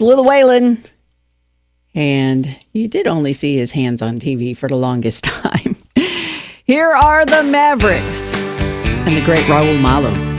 Lil Waylon. And you did only see his hands on TV for the longest time. Here are the Mavericks and the great Raul Malo.